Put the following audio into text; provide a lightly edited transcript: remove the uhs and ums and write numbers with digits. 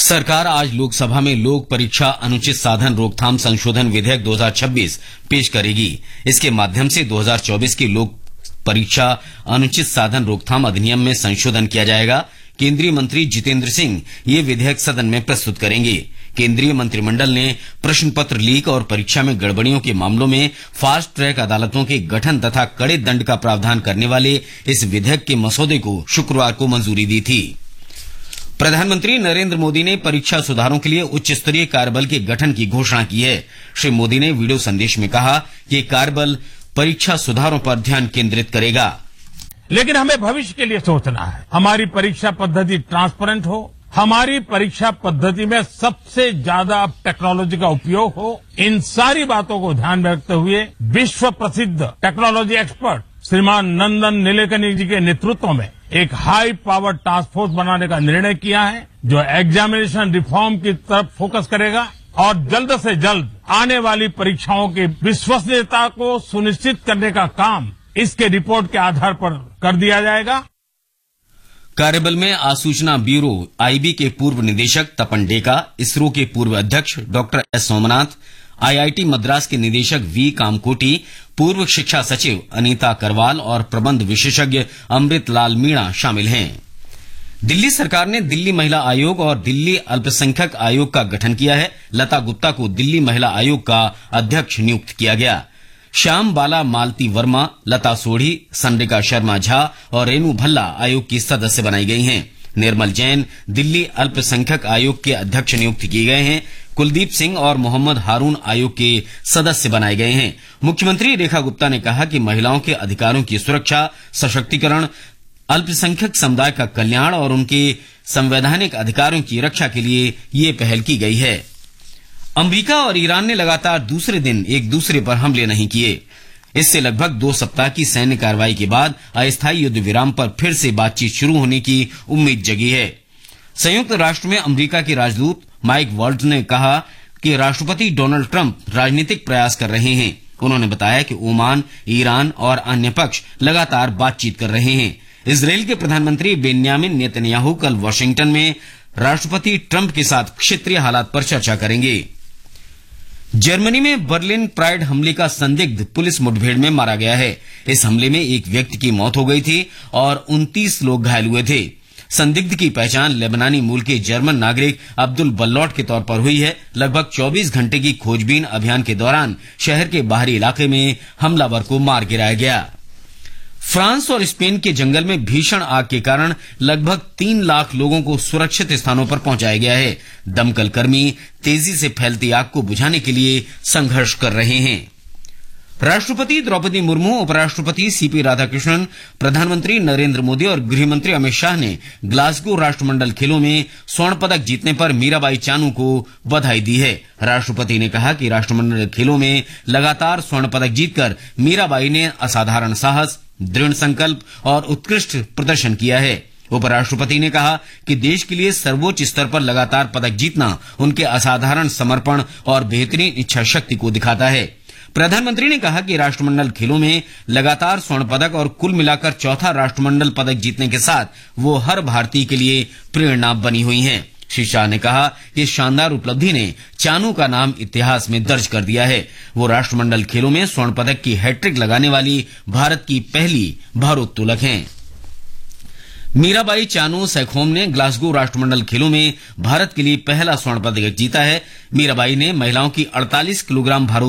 सरकार आज लोकसभा में लोक परीक्षा अनुचित साधन रोकथाम संशोधन विधेयक 2026 पेश करेगी। इसके माध्यम से 2024 की लोक परीक्षा अनुचित साधन रोकथाम अधिनियम में संशोधन किया जाएगा। केंद्रीय मंत्री जितेंद्र सिंह ये विधेयक सदन में प्रस्तुत करेंगे। केंद्रीय मंत्रिमंडल ने प्रश्न पत्र लीक और परीक्षा में गड़बड़ियों के मामलों में फास्ट ट्रैक अदालतों के गठन तथा कड़े दंड का प्रावधान करने वाले इस विधेयक के मसौदे को शुक्रवार को मंजूरी दी थी। प्रधानमंत्री नरेंद्र मोदी ने परीक्षा सुधारों के लिए उच्च स्तरीय कार्यबल के गठन की घोषणा की है। श्री मोदी ने वीडियो संदेश में कहा कि कार्यबल परीक्षा सुधारों पर ध्यान केंद्रित करेगा। लेकिन हमें भविष्य के लिए सोचना है। हमारी परीक्षा पद्धति ट्रांसपेरेंट हो, हमारी परीक्षा पद्धति में सबसे ज्यादा टेक्नोलॉजी का उपयोग हो। इन सारी बातों को ध्यान में रखते हुए विश्व प्रसिद्ध टेक्नोलॉजी एक्सपर्ट श्रीमान नंदन नीलेकनी जी के नेतृत्व में एक हाई पावर टास्क फोर्स बनाने का निर्णय किया है, जो एग्जामिनेशन रिफॉर्म की तरफ फोकस करेगा और जल्द से जल्द आने वाली परीक्षाओं की विश्वसनीयता को सुनिश्चित करने का काम इसके रिपोर्ट के आधार पर कर दिया जाएगा। कार्यबल में आसूचना ब्यूरो आईबी के पूर्व निदेशक तपन डेका, इसरो के पूर्व अध्यक्ष doctor S Somnath, IIT Madras के निदेशक वी कामकोटी, पूर्व शिक्षा सचिव अनीता करवाल और प्रबंध विशेषज्ञ अमृत लाल मीणा शामिल हैं। दिल्ली सरकार ने दिल्ली महिला आयोग और दिल्ली अल्पसंख्यक आयोग का गठन किया है। लता गुप्ता को दिल्ली महिला आयोग का अध्यक्ष नियुक्त किया गया। श्याम बाला मालती वर्मा, लता सोढ़ी, संडिका शर्मा झा और रेनू भल्ला आयोग की सदस्य बनाई गई हैं। निर्मल जैन दिल्ली अल्पसंख्यक आयोग के अध्यक्ष नियुक्त किए गए हैं। कुलदीप सिंह और मोहम्मद हारून आयोग के सदस्य बनाए गए हैं। मुख्यमंत्री रेखा गुप्ता ने कहा कि महिलाओं के अधिकारों की सुरक्षा, सशक्तिकरण, अल्पसंख्यक समुदाय का कल्याण और उनके संवैधानिक अधिकारों की रक्षा के लिए ये पहल की गई है। अमेरिका और ईरान ने लगातार दूसरे दिन एक दूसरे पर हमले नहीं किए। इससे लगभग 2 सप्ताह की सैन्य कार्रवाई के बाद अस्थायी युद्ध विराम पर फिर से बातचीत शुरू होने की उम्मीद जगी है। संयुक्त राष्ट्र में अमेरिका के राजदूत माइक वॉल्ट्ज ने कहा कि राष्ट्रपति डोनाल्ड ट्रंप राजनीतिक प्रयास कर रहे हैं। उन्होंने बताया कि ओमान, ईरान और अन्य पक्ष लगातार बातचीत कर रहे हैं। इजरायल के प्रधानमंत्री बेन्यामिन नेतन्याहू कल वॉशिंगटन में राष्ट्रपति ट्रंप के साथ क्षेत्रीय हालात पर चर्चा करेंगे। जर्मनी में बर्लिन प्राइड हमले का संदिग्ध पुलिस मुठभेड़ में मारा गया है। इस हमले में एक व्यक्ति की मौत हो गई थी और 29 लोग घायल हुए थे। संदिग्ध की पहचान लेबनानी मूल के जर्मन नागरिक अब्दुल बल्लौट के तौर पर हुई है। लगभग 24 घंटे की खोजबीन अभियान के दौरान शहर के बाहरी इलाके में हमलावर को मार गिराया गया। फ्रांस और स्पेन के जंगल में भीषण आग के कारण लगभग 3 लाख लोगों को सुरक्षित स्थानों पर पहुंचाया गया है। दमकल कर्मी तेजी से फैलती आग को बुझाने के लिए संघर्ष कर रहे हैं। राष्ट्रपति द्रौपदी मुर्मू, उपराष्ट्रपति सीपी राधाकृष्णन, प्रधानमंत्री नरेंद्र मोदी और गृहमंत्री अमित शाह ने ग्लासगो राष्ट्रमंडल खेलों में स्वर्ण पदक जीतने पर मीराबाई चानू को बधाई दी है। राष्ट्रपति ने कहा कि राष्ट्रमंडल खेलों में लगातार स्वर्ण पदक जीतकर मीराबाई ने असाधारण साहस, दृढ़ संकल्प और उत्कृष्ट प्रदर्शन किया है। उपराष्ट्रपति ने कहा कि देश के लिए सर्वोच्च स्तर पर लगातार पदक जीतना उनके असाधारण समर्पण और बेहतरीन इच्छा शक्ति को दिखाता है। प्रधानमंत्री ने कहा कि राष्ट्रमंडल खेलों में लगातार स्वर्ण पदक और कुल मिलाकर चौथा राष्ट्रमंडल पदक जीतने के साथ वो हर भारतीय के लिए प्रेरणा बनी हुई हैं। श्री शाह ने कहा कि इस शानदार उपलब्धि ने चानू का नाम इतिहास में दर्ज कर दिया है। वो राष्ट्रमंडल खेलों में स्वर्ण पदक की हैट्रिक लगाने वाली भारत की पहली भारोत्तोलक हैं। मीराबाई चानू सैखोम ने ग्लासगो राष्ट्रमंडल खेलों में भारत के लिए पहला स्वर्ण पदक जीता है। मीराबाई ने महिलाओं की 48 किलोग्राम भारोत्तोलन